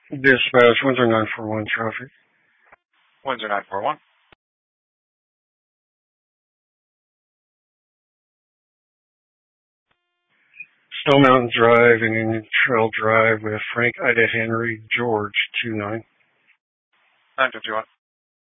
Dispatch, Windsor 941 traffic. Windsor 941. Snow Mountain Drive and Indian Trail Drive with Frank Ida Henry George 29. 951.